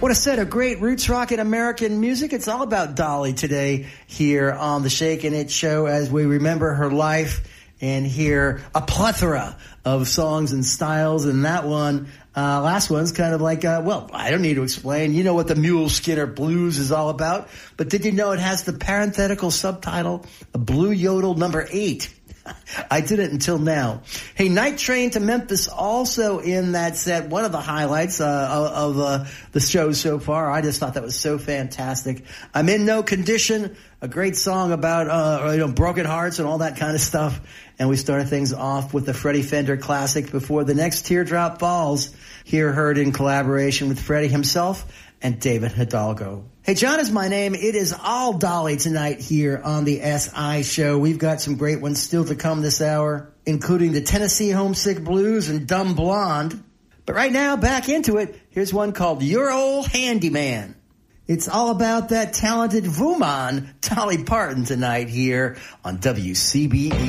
What a set of great roots rock and American music. It's all about Dolly today here on the Shakin' It Show as we remember her life and hear a plethora of songs and styles. And that one, last one's kind of like, well, I don't need to explain. You know what the Mule Skinner Blues is all about. But did you know it has the parenthetical subtitle, a Blue Yodel number 8? I didn't until now. Hey, Night Train to Memphis also in that set. One of the highlights of the show so far. I just thought that was so fantastic. I'm in No Condition, a great song about broken hearts and all that kind of stuff. And we started things off with the Freddie Fender classic before the next Teardrop Falls, here heard in collaboration with Freddie himself and David Hidalgo. Hey, John is my name. It is all Dolly tonight here on the SI Show. We've got some great ones still to come this hour, including the Tennessee Homesick Blues and Dumb Blonde. But right now, back into it, here's one called Your Old Handyman. It's all about that talented woman, Dolly Parton, tonight here on WCBE.